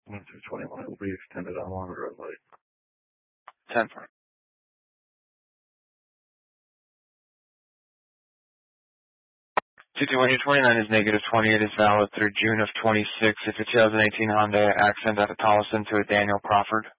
1 through 21 will be extended on longer red light. 10 for. $22129 is negative 28 is valid through June of 26. It's a 2018 Hyundai Accent at a Tolleson to a Daniel Crawford.